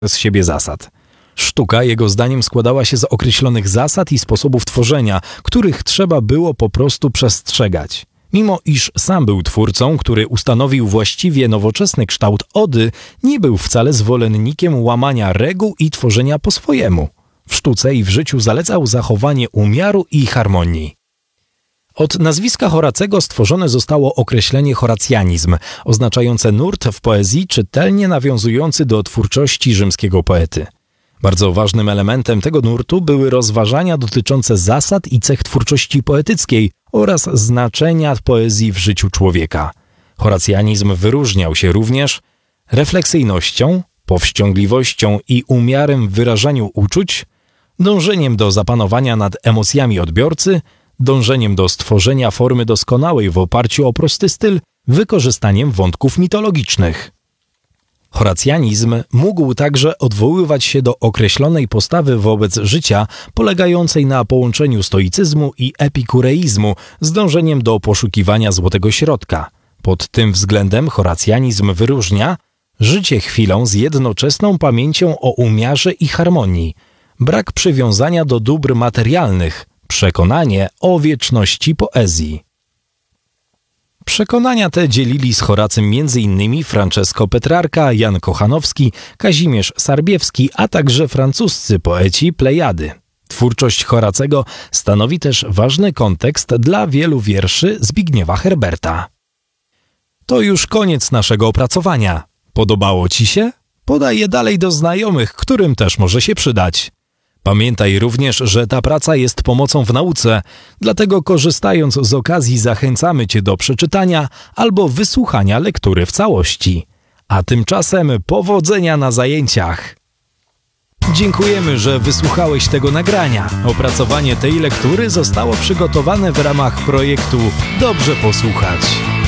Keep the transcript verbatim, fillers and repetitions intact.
z siebie zasad. Sztuka, jego zdaniem, składała się z określonych zasad i sposobów tworzenia, których trzeba było po prostu przestrzegać. Mimo iż sam był twórcą, który ustanowił właściwie nowoczesny kształt ody, nie był wcale zwolennikiem łamania reguł i tworzenia po swojemu. W sztuce i w życiu zalecał zachowanie umiaru i harmonii. Od nazwiska Horacego stworzone zostało określenie horacjanizm, oznaczające nurt w poezji czytelnie nawiązujący do twórczości rzymskiego poety. Bardzo ważnym elementem tego nurtu były rozważania dotyczące zasad i cech twórczości poetyckiej oraz znaczenia poezji w życiu człowieka. Horacjanizm wyróżniał się również refleksyjnością, powściągliwością i umiarem w wyrażaniu uczuć, dążeniem do zapanowania nad emocjami odbiorcy, dążeniem do stworzenia formy doskonałej w oparciu o prosty styl, wykorzystaniem wątków mitologicznych. Horacjanizm mógł także odwoływać się do określonej postawy wobec życia, polegającej na połączeniu stoicyzmu i epikureizmu z dążeniem do poszukiwania złotego środka. Pod tym względem horacjanizm wyróżnia życie chwilą z jednoczesną pamięcią o umiarze i harmonii, brak przywiązania do dóbr materialnych, przekonanie o wieczności poezji. Przekonania te dzielili z Horacym m.in. Francesco Petrarca, Jan Kochanowski, Kazimierz Sarbiewski, a także francuscy poeci Plejady. Twórczość Horacego stanowi też ważny kontekst dla wielu wierszy Zbigniewa Herberta. To już koniec naszego opracowania. Podobało Ci się? Podaj je dalej do znajomych, którym też może się przydać. Pamiętaj również, że ta praca jest pomocą w nauce, dlatego korzystając z okazji zachęcamy Cię do przeczytania albo wysłuchania lektury w całości. A tymczasem powodzenia na zajęciach! Dziękujemy, że wysłuchałeś tego nagrania. Opracowanie tej lektury zostało przygotowane w ramach projektu Dobrze Posłuchać.